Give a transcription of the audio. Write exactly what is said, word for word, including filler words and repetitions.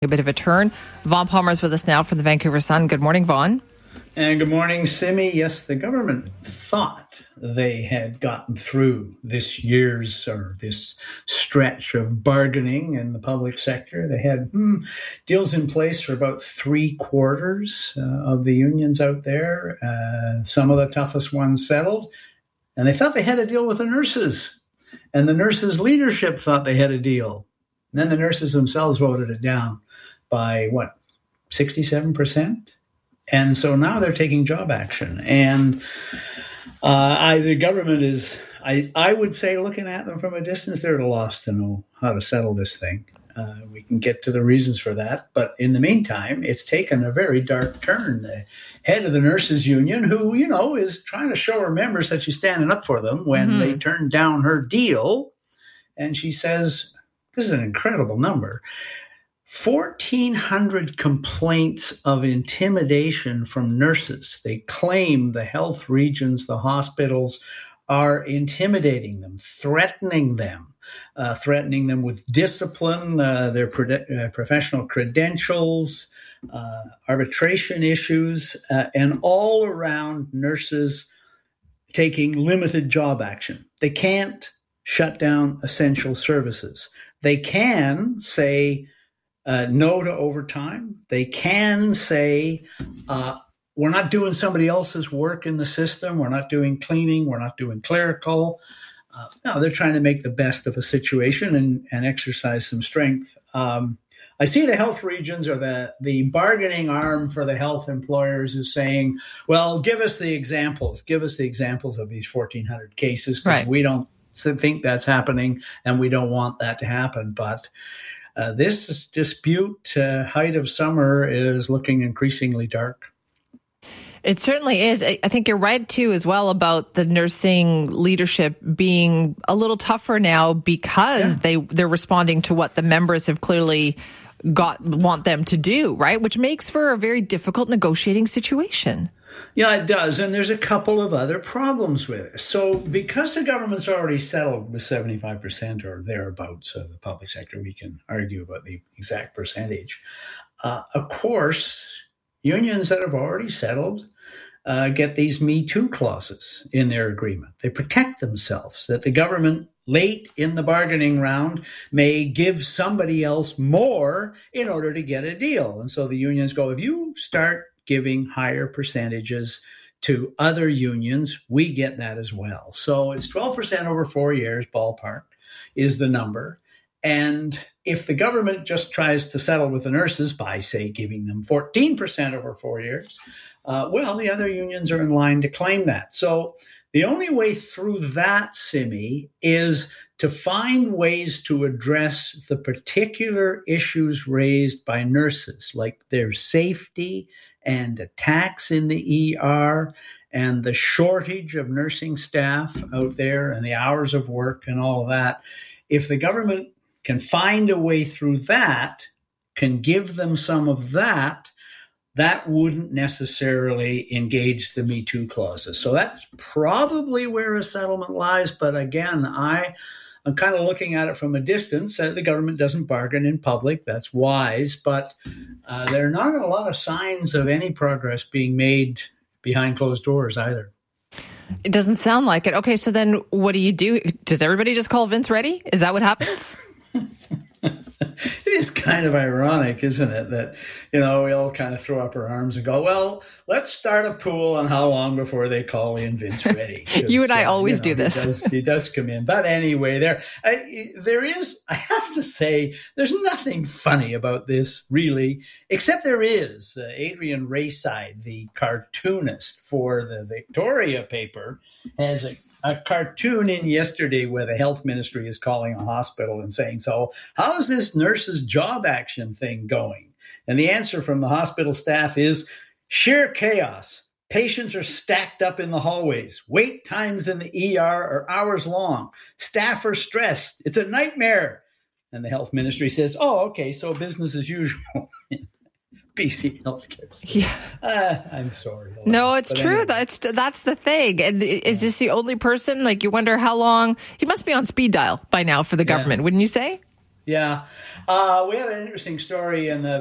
A bit of a turn. Vaughn Palmer is with us now from the Vancouver Sun. Good morning, Vaughn. And good morning, Simi. Yes, the government thought they had gotten through this year's or this stretch of bargaining in the public sector. They had hmm, deals in place for about three quarters uh, of the unions out there. Uh, some of the toughest ones settled. And they thought they had a deal with the nurses. And the nurses' leadership thought they had a deal. And then the nurses themselves voted it down by, what, sixty-seven percent? And so now they're taking job action. And uh, I, the government is, I, I would say, looking at them from a distance, they're at a loss to know how to settle this thing. Uh, we can get to the reasons for that. But in the meantime, it's taken a very dark turn. The head of the nurses union, who, you know, is trying to show her members that she's standing up for them when mm-hmm. they turned down her deal. And she says, this is an incredible number. fourteen hundred complaints of intimidation from nurses. They claim the health regions, the hospitals are intimidating them, threatening them, uh, threatening them with discipline, uh, their pro- uh, professional credentials, uh, arbitration issues, uh, and all around nurses taking limited job action. They can't shut down essential services. They can say, Uh, no to overtime. They can say, uh, we're not doing somebody else's work in the system. We're not doing cleaning. We're not doing clerical. Uh, no, they're trying to make the best of a situation and, and exercise some strength. Um, I see the health regions or the, the bargaining arm for the health employers is saying, well, give us the examples. Give us the examples of these fourteen hundred cases because right. we don't think that's happening and we don't want that to happen. But Uh, this dispute, uh, height of summer, is looking increasingly dark. It certainly is. I think you're right, too, as well, about the nursing leadership being a little tougher now because yeah. they, they're responding to what the members have clearly got want them to do, right? Which makes for a very difficult negotiating situation. Yeah, it does. And there's a couple of other problems with it. So because the government's already settled with seventy-five percent or thereabouts of the public sector, we can argue about the exact percentage. Uh, of course, unions that have already settled uh, get these Me Too clauses in their agreement. They protect themselves that the government late in the bargaining round may give somebody else more in order to get a deal. And so the unions go, if you start giving higher percentages to other unions, we get that as well. So it's twelve percent over four years, ballpark, is the number. And if the government just tries to settle with the nurses by, say, giving them fourteen percent over four years, uh, well, the other unions are in line to claim that. So the only way through that, Simi, is to find ways to address the particular issues raised by nurses, like their safety and attacks in the E R and the shortage of nursing staff out there and the hours of work and all of that. If the government can find a way through that, can give them some of that, that wouldn't necessarily engage the Me Too clauses. So that's probably where a settlement lies. But again, I, I'm kind of looking at it from a distance. Uh, the government doesn't bargain in public. That's wise. But uh, there are not a lot of signs of any progress being made behind closed doors either. It doesn't sound like it. Okay, so then what do you do? Does everybody just call Vince Reddy? Is that what happens? It is kind of ironic, isn't it, that, you know, we all kind of throw up our arms and go, well, let's start a pool on how long before they call in Vince Reddy. You and I uh, always you know, do this. He does, he does come in. But anyway, there, I, there is, I have to say, there's nothing funny about this, really, except there is. Uh, Adrian Rayside, the cartoonist for the Victoria paper, has a a cartoon in yesterday where the health ministry is calling a hospital and saying, so how's this nurses' job action thing going? And the answer from the hospital staff is sheer chaos. Patients are stacked up in the hallways. Wait times in the E R are hours long. Staff are stressed. It's a nightmare. And the health ministry says, oh, okay, so business as usual. B C Healthcare. Yeah. Uh, I'm sorry. No, it's but true. Anyway. That's that's the thing. And is this the only person? Like, you wonder how long he must be on speed dial by now for the government, yeah. wouldn't you say? Yeah. Uh, we had an interesting story in the